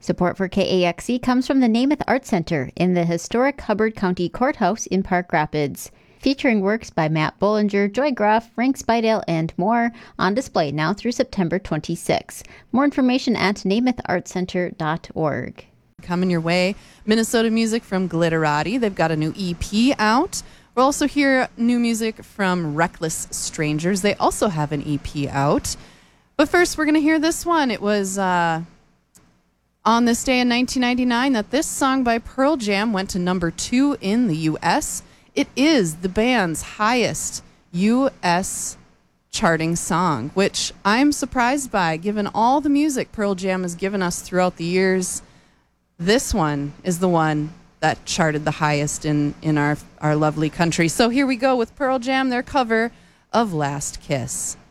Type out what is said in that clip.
Support for KAXE comes from the Namath Art Center in the historic Hubbard County Courthouse in Park Rapids. Featuring works by Matt Bollinger, Joy Groff, Frank Spidale, and more, on display now through September 26. More information at namathartcenter.org. Coming your way, Minnesota music from Glitterati. They've got a new EP out. We'll also hear new music from Reckless Strangers. They also have an EP out. But first, we're going to hear this one. It was on this day in 1999 that this song by Pearl Jam went to number 2 in the U.S. It is the band's highest U.S. charting song, which I'm surprised by, given all the music Pearl Jam has given us throughout the years. This one is the one that charted the highest in our lovely country. So here we go with Pearl Jam, their cover of Last Kiss.